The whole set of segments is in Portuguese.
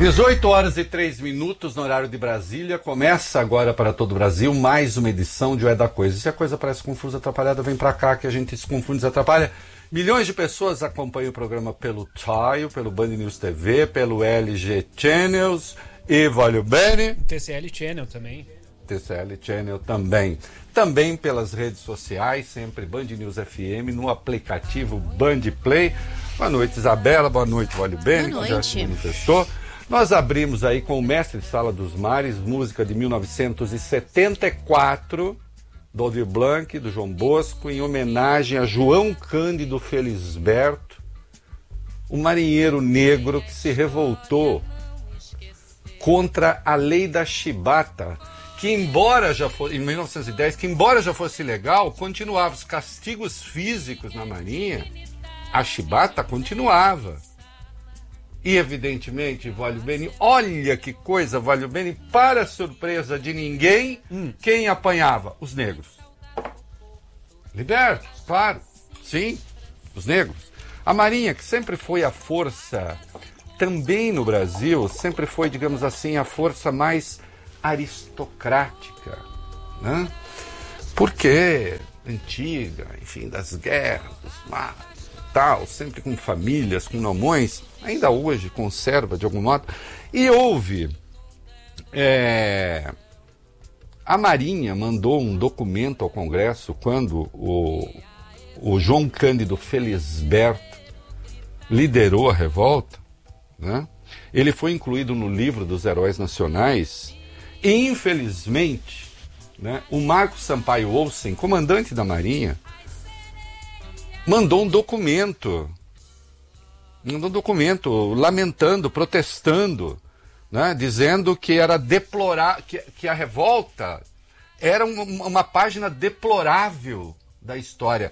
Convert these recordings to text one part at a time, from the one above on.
18 horas e 3 minutos no horário de Brasília. Começa agora para todo o Brasil mais uma edição de O É da Coisa. Se a coisa parece confusa, atrapalhada, vem para cá que a gente se confunde, se atrapalha. Milhões de pessoas acompanham o programa pelo Tile, pelo Band News TV, pelo LG Channels e Vale Bene. TCL Channel também. TCL Channel também. Também pelas redes sociais, sempre Band News FM, no aplicativo Band Play. Boa noite, Isabela. Boa noite, Vale Bene, que já se manifestou. Nós abrimos aí com o Mestre Sala dos Mares, música de 1974, do Aldir Blanc, do João Bosco, em homenagem a João Cândido Felisberto, um marinheiro negro que se revoltou contra a lei da chibata, que embora já fosse, em 1910, que embora já fosse legal, continuava os castigos físicos na marinha, a chibata continuava. E, evidentemente, Vale Bene, olha que coisa, Vale Bene, para surpresa de ninguém, quem apanhava? Os negros. Libertos, claro, sim, os negros. A Marinha, que sempre foi a força, também no Brasil, sempre foi, digamos assim, a força mais aristocrática, né? Porque, antiga, enfim, das guerras, dos mares, tal, sempre com famílias, com nomões, ainda hoje conserva de algum modo. E houve... a Marinha mandou um documento ao Congresso quando o João Cândido Felisberto liderou a revolta, né? Ele foi incluído no livro dos heróis nacionais e, infelizmente, né, o Marcos Sampaio Olsen, comandante da Marinha, mandou um documento lamentando, protestando, né, dizendo que era que a revolta era uma página deplorável da história.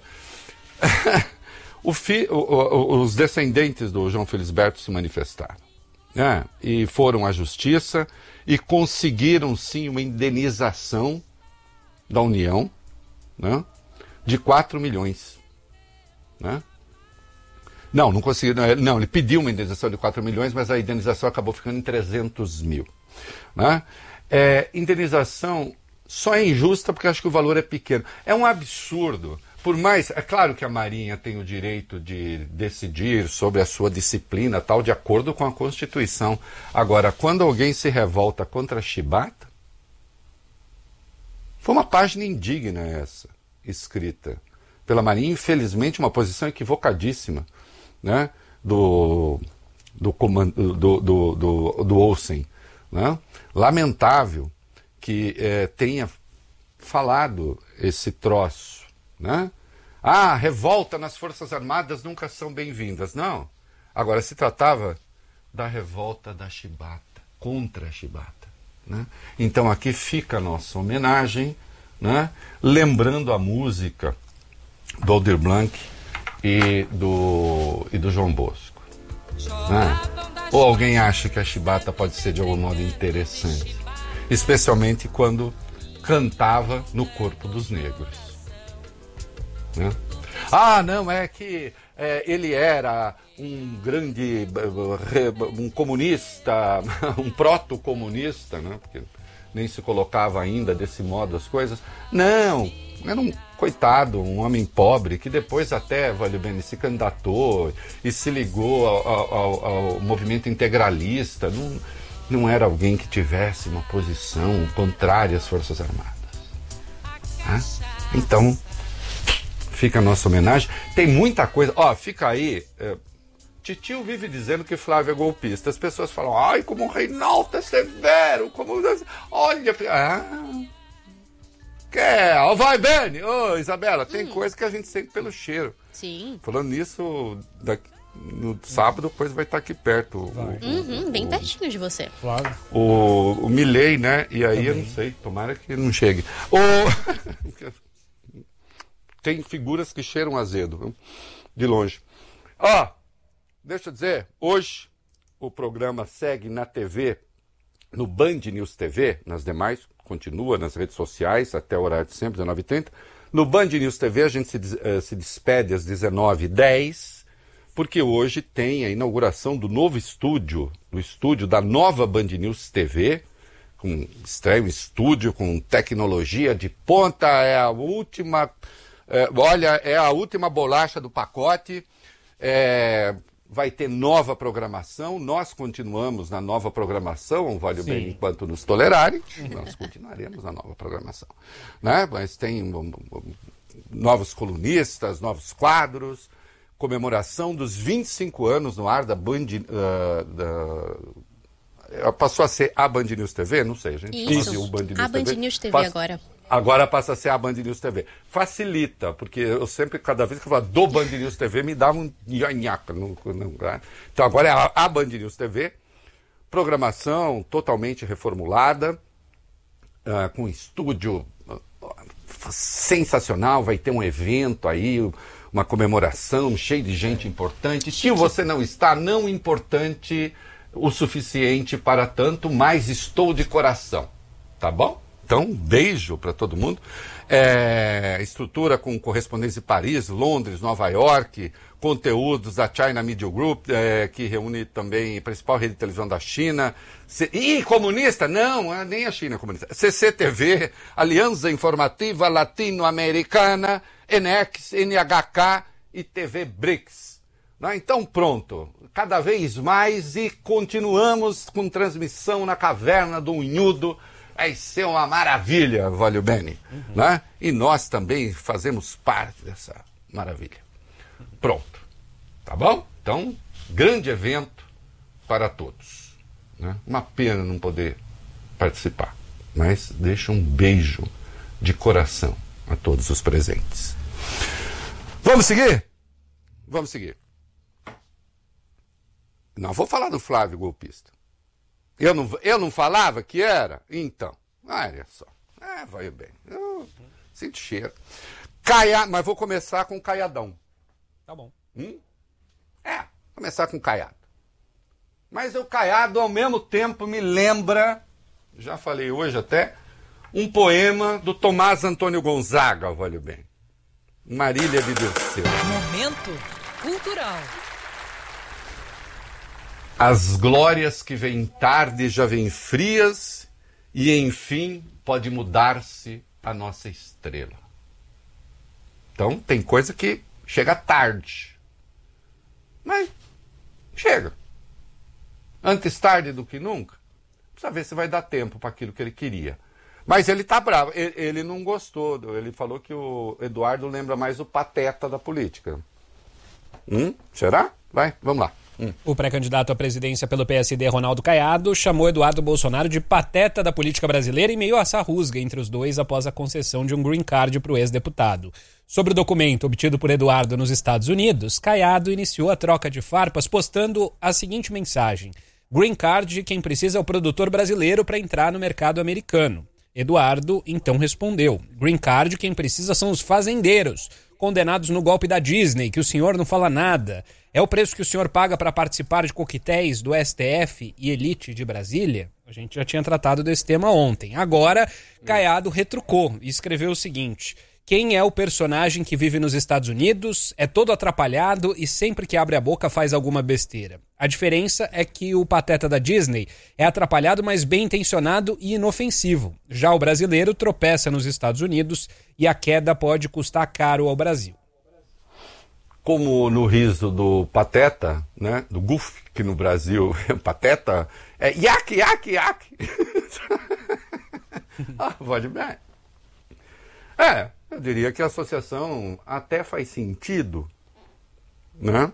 Os descendentes do João Felisberto se manifestaram, né, e foram à justiça e conseguiram sim uma indenização da União, né, de 4 milhões. Né? Não conseguiu. Não, ele pediu uma indenização de 4 milhões, mas a indenização acabou ficando em 300 mil. Né? Indenização só é injusta porque acho que o valor é pequeno. É um absurdo. Por mais, é claro que a Marinha tem o direito de decidir sobre a sua disciplina, tal, de acordo com a Constituição. Agora, quando alguém se revolta contra a chibata, foi uma página indigna essa, escrita pela Marinha, infelizmente uma posição equivocadíssima, né, do Olsen, né? Lamentável que tenha falado esse troço, né? Revolta nas Forças Armadas nunca são bem-vindas. Não. Agora se tratava da revolta da chibata, contra a chibata, né? Então aqui fica a nossa homenagem, né, lembrando a música do Aldir Blanc e do João Bosco, né? Ou alguém acha que a chibata pode ser de algum modo interessante, especialmente quando cantava no corpo dos negros, né? Não, é que ele era um grande um comunista, um proto-comunista, né? Porque nem se colocava ainda desse modo as coisas. Não, era um coitado, um homem pobre, que depois até, Vale Bene, se candidatou e se ligou ao movimento integralista. Não era alguém que tivesse uma posição contrária às Forças Armadas. Então, fica a nossa homenagem. Tem muita coisa. Fica aí... Titio vive dizendo que Flávio é golpista. As pessoas falam, como o Reinaldo é severo, como... Olha... Vai, Bene! Isabela, tem coisa que a gente sente pelo cheiro. Sim. Falando nisso, no sábado, depois vai estar aqui perto. Bem pertinho de você. Claro. O Milei, né? E aí, eu não sei, tomara que não chegue. Tem figuras que cheiram azedo, viu? De longe. Deixa eu dizer, hoje o programa segue na TV, no Band News TV, nas demais, continua nas redes sociais, até o horário de sempre, 19h30. No Band News TV a gente se despede às 19h10, porque hoje tem a inauguração do novo estúdio no estúdio da nova Band News TV, com estreia, um estúdio com tecnologia de ponta, é a última bolacha do pacote, vai ter nova programação, nós continuamos na nova programação, vale o bem enquanto nos tolerarem, nós continuaremos na nova programação, né? Mas tem novos colunistas, novos quadros, comemoração dos 25 anos no ar da Band... passou a ser a Band News TV? Não sei, a gente fazia o Band News a TV. Band News TV agora. Agora passa a ser a Band News TV. Facilita, porque eu sempre, cada vez que eu falo do Band News TV, me dava um nhaca. Então agora é a Band News TV. Programação totalmente reformulada, com estúdio sensacional. Vai ter um evento aí, uma comemoração cheio de gente importante. Se você não está, não importante o suficiente para tanto, mas estou de coração. Tá bom? Então, um beijo para todo mundo. Estrutura com correspondência de Paris, Londres, Nova York, conteúdos da China Media Group, que reúne também a principal rede de televisão da China. Comunista? Não, nem a China é comunista. CCTV, Aliança Informativa Latino-Americana, ENEX, NHK e TV BRICS. Então, pronto. Cada vez mais e continuamos com transmissão na Caverna do Unhudo. Vai ser uma maravilha, vale o bene, né? E nós também fazemos parte dessa maravilha. Pronto, tá bom? Então, grande evento para todos, né? Uma pena não poder participar, mas deixa um beijo de coração a todos os presentes. Vamos seguir? Vamos seguir. Não vou falar do Flávio golpista. Eu não falava que era? Então, olha só. Vai bem. Eu sinto cheiro. Mas vou começar com o Caiadão. Tá bom. Começar com o Caiado. Mas o Caiado, ao mesmo tempo, me lembra, já falei hoje até, um poema do Tomás Antônio Gonzaga, vale bem. Marília de Dirceu. Momento cultural. As glórias que vêm tarde já vêm frias e, enfim, pode mudar-se a nossa estrela. Então, tem coisa que chega tarde. Mas chega. Antes tarde do que nunca. Precisa ver se vai dar tempo para aquilo que ele queria. Mas ele tá bravo. Ele não gostou. Ele falou que o Eduardo lembra mais o Pateta da política. Será? Vai, vamos lá. O pré-candidato à presidência pelo PSD, Ronaldo Caiado, chamou Eduardo Bolsonaro de pateta da política brasileira em meio a essa rusga entre os dois após a concessão de um green card para o ex-deputado. Sobre o documento obtido por Eduardo nos Estados Unidos, Caiado iniciou a troca de farpas postando a seguinte mensagem: green card, quem precisa é o produtor brasileiro para entrar no mercado americano. Eduardo então respondeu: green card, quem precisa são os fazendeiros, condenados no golpe da Disney, que o senhor não fala nada. É o preço que o senhor paga para participar de coquetéis do STF e Elite de Brasília? A gente já tinha tratado desse tema ontem. Agora, Caiado retrucou e escreveu o seguinte: quem é o personagem que vive nos Estados Unidos, é todo atrapalhado e sempre que abre a boca faz alguma besteira. A diferença é que o pateta da Disney é atrapalhado, mas bem intencionado e inofensivo. Já o brasileiro tropeça nos Estados Unidos e a queda pode custar caro ao Brasil. Como no riso do Pateta, né, do Goofy, que no Brasil é Pateta, é iac, iac, iac. Pode bem. Eu diria que a associação até faz sentido, né?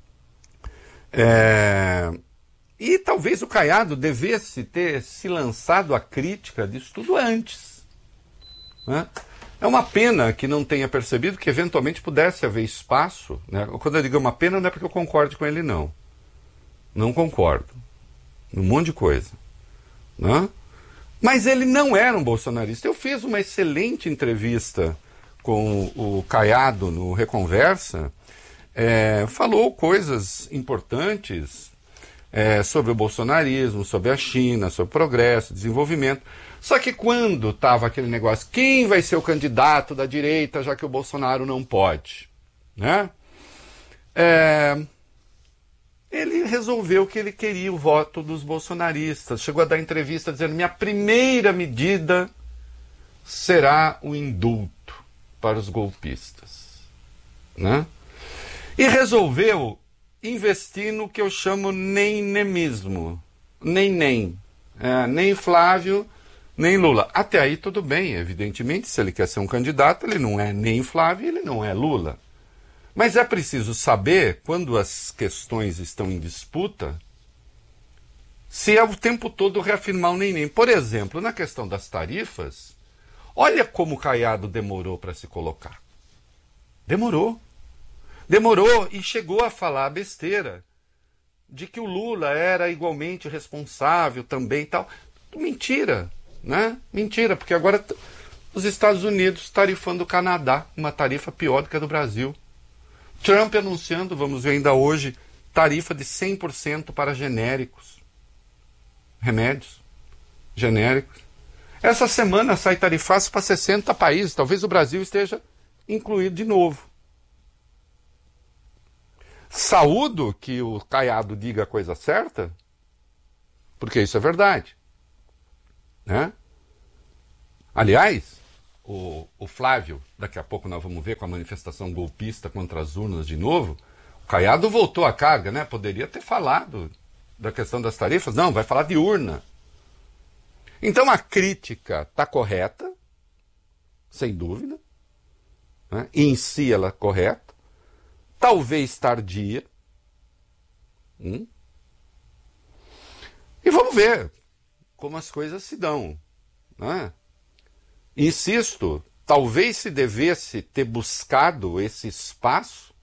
E talvez o Caiado devesse ter se lançado à crítica disso tudo antes, né? É uma pena que não tenha percebido que eventualmente pudesse haver espaço, né? Quando eu digo uma pena, não é porque eu concordo com ele, não. Não concordo. Um monte de coisa, né? Mas ele não era um bolsonarista. Eu fiz uma excelente entrevista com o Caiado no Reconversa. Falou coisas importantes sobre o bolsonarismo, sobre a China, sobre progresso, desenvolvimento. Só que quando estava aquele negócio, quem vai ser o candidato da direita, já que o Bolsonaro não pode, né? ele resolveu que ele queria o voto dos bolsonaristas. Chegou a dar entrevista dizendo: minha primeira medida será o indulto para os golpistas. Né? E resolveu investir no que eu chamo nem-nemismo. Nem. Nem Flávio, nem Lula. Até aí tudo bem, evidentemente, se ele quer ser um candidato, ele não é nem Flávio, ele não é Lula. Mas é preciso saber, quando as questões estão em disputa, se é o tempo todo reafirmar o nem. Por exemplo, na questão das tarifas, olha como o Caiado demorou para se colocar. Demorou e chegou a falar besteira de que o Lula era igualmente responsável também e tal. Mentira, né? Mentira, porque agora os Estados Unidos tarifando o Canadá, uma tarifa pior do que a do Brasil. Trump anunciando, vamos ver ainda hoje, tarifa de 100% para genéricos. Remédios genéricos. Essa semana sai tarifaço para 60 países, talvez o Brasil esteja incluído de novo. Saúdo que o Caiado diga a coisa certa, porque isso é verdade. Né? Aliás, o Flávio, daqui a pouco nós vamos ver com a manifestação golpista contra as urnas de novo, o Caiado voltou à carga, né? Poderia ter falado da questão das tarifas, não, vai falar de urna. Então a crítica está correta, sem dúvida, né? Em si ela é correta, talvez tardia. E vamos ver como as coisas se dão. Né? Insisto, talvez se devesse ter buscado esse espaço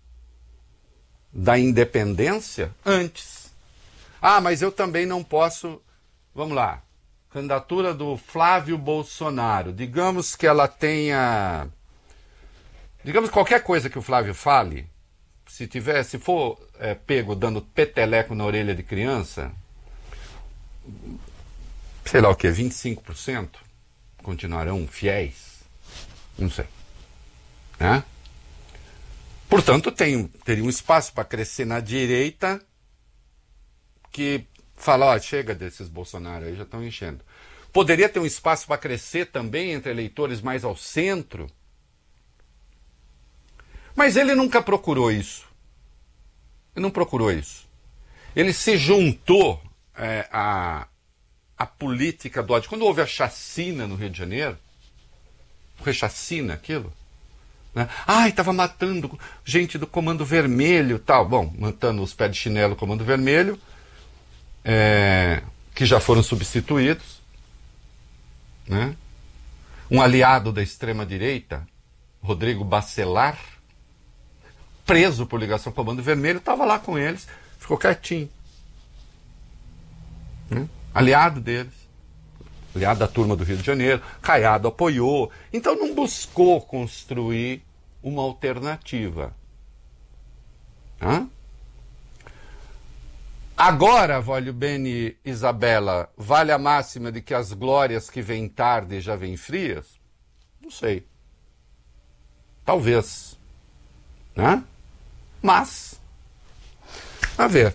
da independência antes. Mas eu também não posso... Vamos lá. Candidatura do Flávio Bolsonaro. Digamos que ela tenha... Digamos qualquer coisa que o Flávio fale, se for pego dando peteleco na orelha de criança, sei lá o que, 25% continuarão fiéis? Não sei. Né? Portanto, teria um espaço para crescer na direita que fala, chega desses Bolsonaro aí, já estão enchendo. Poderia ter um espaço para crescer também entre eleitores mais ao centro. Mas ele nunca procurou isso. Ele não procurou isso. Ele se juntou à política do ódio. Quando houve a chacina no Rio de Janeiro, foi chacina aquilo? Né? Estava matando gente do Comando Vermelho tal. Bom, matando os pés de chinelo do Comando Vermelho, que já foram substituídos. Né? Um aliado da extrema-direita, Rodrigo Bacelar, preso por ligação com o Comando Vermelho, estava lá com eles, ficou quietinho. Aliado deles. Aliado da turma do Rio de Janeiro. Caiado apoiou. Então não buscou construir uma alternativa. Agora, voglio bene, Isabela, vale a máxima de que as glórias que vêm tarde já vêm frias? Não sei. Talvez. Né? Mas, a ver.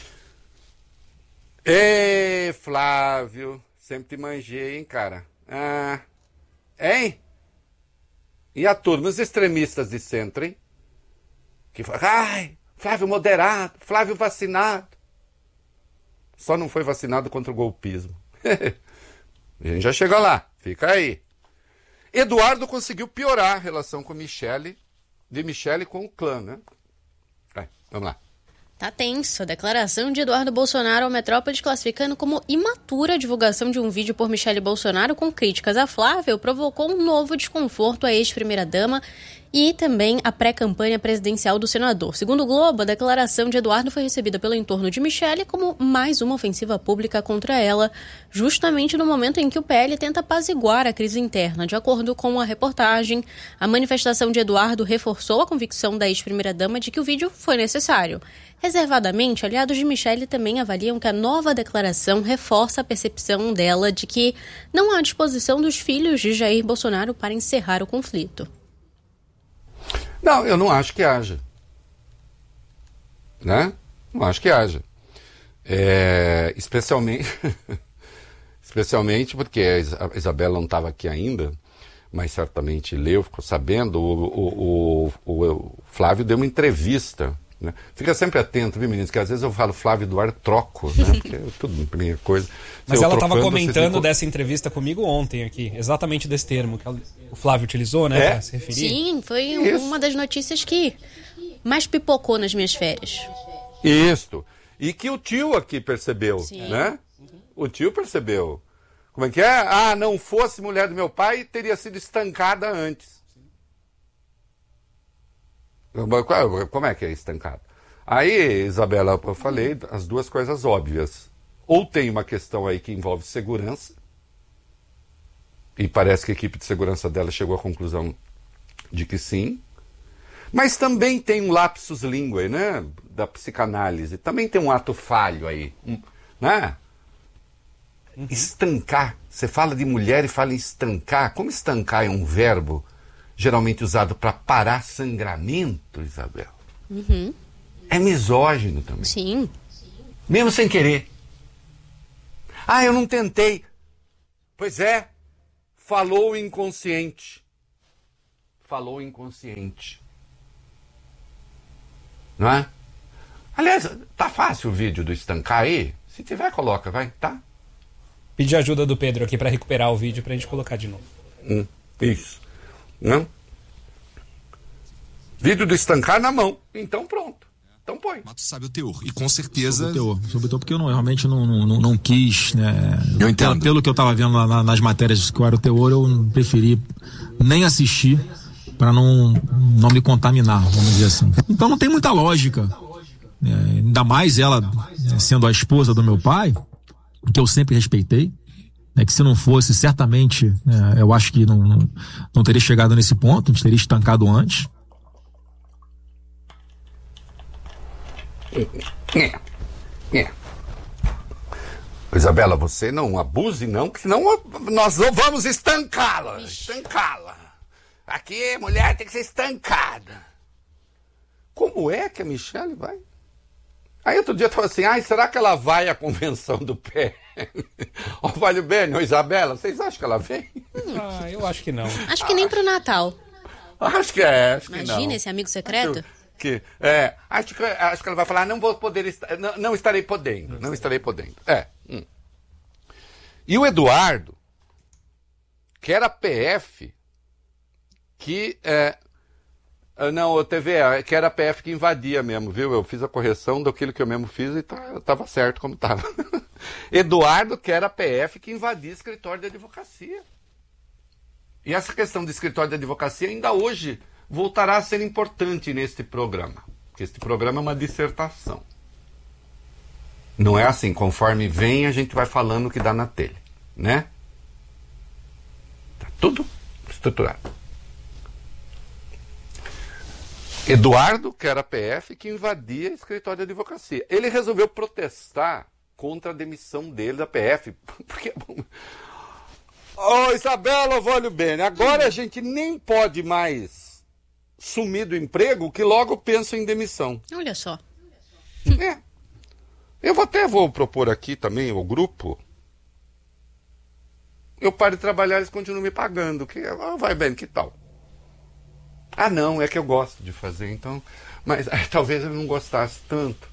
Flávio, sempre te manjei, hein, cara? Hein? E a turma, os extremistas de centro, hein? Que falam, Flávio moderado, Flávio vacinado. Só não foi vacinado contra o golpismo. A gente já chegou lá, fica aí. Eduardo conseguiu piorar a relação com Michele com o clã, né? Vamos lá. Tá tenso. A declaração de Eduardo Bolsonaro ao Metrópolis classificando como imatura a divulgação de um vídeo por Michele Bolsonaro com críticas a Flávio provocou um novo desconforto à ex-primeira-dama e também a pré-campanha presidencial do senador. Segundo o Globo, a declaração de Eduardo foi recebida pelo entorno de Michele como mais uma ofensiva pública contra ela, justamente no momento em que o PL tenta apaziguar a crise interna. De acordo com a reportagem, a manifestação de Eduardo reforçou a convicção da ex-primeira-dama de que o vídeo foi necessário. Reservadamente, aliados de Michele também avaliam que a nova declaração reforça a percepção dela de que não há disposição dos filhos de Jair Bolsonaro para encerrar o conflito. Não, eu não acho que haja. Né? Não acho que haja. Especialmente porque a Isabela não estava aqui ainda, mas certamente leu, ficou sabendo, o Flávio deu uma entrevista, né? Fica sempre atento, viu, meninos, que às vezes eu falo Flávio Eduardo, troco, né? Porque é tudo a primeira coisa. Mas ela estava comentando dessa entrevista comigo ontem aqui, exatamente desse termo que o Flávio utilizou, né, para se referir. Sim, foi uma das notícias que mais pipocou nas minhas férias. Isso. E que o tio aqui percebeu, Sim. né? O tio percebeu. Como é que é? Não fosse mulher do meu pai, teria sido estancada antes. Como é que é estancada? Aí, Isabela, eu falei as duas coisas óbvias. Ou tem uma questão aí que envolve segurança, e parece que a equipe de segurança dela chegou à conclusão de que sim. Mas também tem um lapsus linguae, né? Da psicanálise. Também tem um ato falho aí, né? Estancar. Você fala de mulher e fala em estancar. Como estancar é um verbo geralmente usado para parar sangramento, Isabel? É misógino também. Sim. Mesmo sem querer. Eu não tentei. Pois é. Falou inconsciente. Falou inconsciente. Não é? Aliás, tá fácil o vídeo do estancar aí? Se tiver, coloca, vai, tá? Pedir ajuda do Pedro aqui para recuperar o vídeo pra gente colocar de novo. Isso. Não? Vídeo do estancar na mão. Então pronto. Então põe. Mas tu sabe o teor. E com certeza... Sobre o teor, porque eu realmente não quis, né? Eu entendo. Pelo que eu tava vendo nas matérias que era o teor, eu preferi nem assistir para não me contaminar, vamos dizer assim. Então não tem muita lógica. Ainda mais ela sendo a esposa do meu pai, que eu sempre respeitei, que se não fosse, certamente, eu acho que não teria chegado nesse ponto, a gente teria estancado antes. Isabela, você não abuse não, que senão nós vamos estancá-la. Estancá-la. Aqui, mulher tem que ser estancada. Como é que a Michelle vai? Aí outro dia eu estava assim, será que ela vai à convenção do PL? Valho Bene, Isabela, vocês acham que ela vem? Eu acho que não. Acho que nem pro Natal. Acho que é, acho que não. Imagina esse amigo secreto. Acho que ela vai falar, não vou poder, não estarei podendo, não estarei podendo. E o Eduardo, que era PF, que que era a PF que invadia mesmo, viu? Eu fiz a correção daquilo que eu mesmo fiz e estava certo como estava. Eduardo, que era a PF que invadia escritório de advocacia. E essa questão de escritório de advocacia ainda hoje voltará a ser importante neste programa. Porque este programa é uma dissertação. Não é assim, conforme vem a gente vai falando o que dá na telha, né? Tá tudo estruturado. Eduardo, que era PF, que invadia escritório de advocacia. Ele resolveu protestar contra a demissão dele da PF. Porque... Isabela, Valho Bene, agora a gente nem pode mais sumir do emprego que logo pensa em demissão. Olha só. Eu vou propor aqui também o grupo. Eu paro de trabalhar, eles continuam me pagando. Vai bem, que tal? Não, é que eu gosto de fazer, então... Mas talvez eu não gostasse tanto.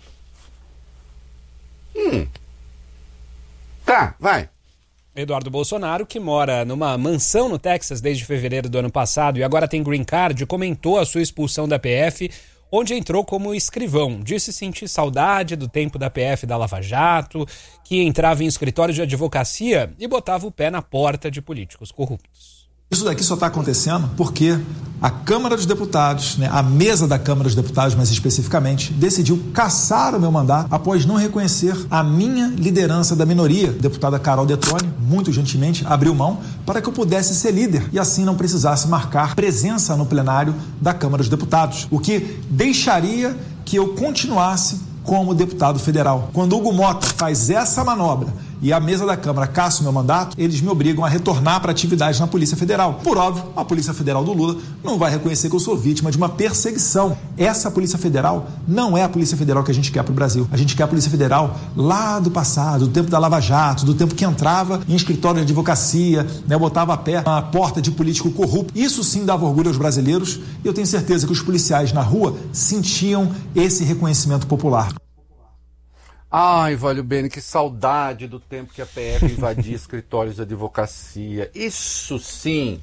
Tá, vai. Eduardo Bolsonaro, que mora numa mansão no Texas desde fevereiro do ano passado e agora tem green card, comentou a sua expulsão da PF, onde entrou como escrivão. Disse sentir saudade do tempo da PF da Lava Jato, que entrava em escritórios de advocacia e botava o pé na porta de políticos corruptos. Isso daqui só está acontecendo porque a Câmara dos Deputados, a mesa da Câmara dos Deputados, mais especificamente, decidiu cassar o meu mandato após não reconhecer a minha liderança da minoria. A deputada Carol Detone, muito gentilmente, abriu mão para que eu pudesse ser líder e assim não precisasse marcar presença no plenário da Câmara dos Deputados, o que deixaria que eu continuasse como deputado federal. Quando Hugo Mota faz essa manobra e a mesa da Câmara cassa o meu mandato, eles me obrigam a retornar para atividade na Polícia Federal. Por óbvio, a Polícia Federal do Lula não vai reconhecer que eu sou vítima de uma perseguição. Essa Polícia Federal não é a Polícia Federal que a gente quer para o Brasil. A gente quer a Polícia Federal lá do passado, do tempo da Lava Jato, do tempo que entrava em escritório de advocacia, né, botava a pé na porta de político corrupto. Isso sim dava orgulho aos brasileiros e eu tenho certeza que os policiais na rua sentiam esse reconhecimento popular. Ai, Valho Bene, que saudade do tempo que a PF invadia escritórios de advocacia. Isso sim.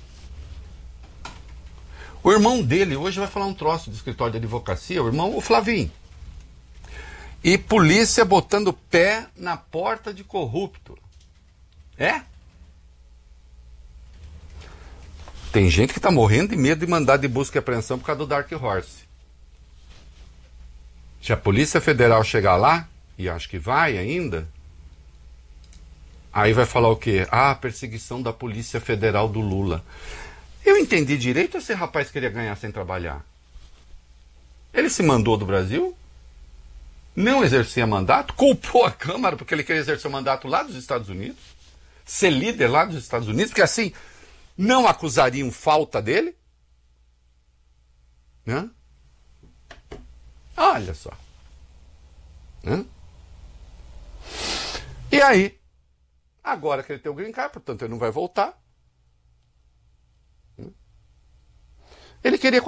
O irmão dele hoje vai falar um troço de escritório de advocacia, o Flavinho. E polícia botando o pé na porta de corrupto. É? Tem gente que tá morrendo de medo de mandar de busca e apreensão por causa do Dark Horse. Se a Polícia Federal chegar lá, e acho que vai ainda, aí vai falar o quê? Ah, perseguição da Polícia Federal do Lula. Eu entendi direito, esse rapaz queria ganhar sem trabalhar. Ele se mandou do Brasil, não exercia mandato, culpou a Câmara porque ele queria exercer o mandato lá dos Estados Unidos, ser líder lá dos Estados Unidos, porque assim não acusariam falta dele. Né? Olha só. E aí, agora que ele tem o green card, portanto ele não vai voltar. Ele queria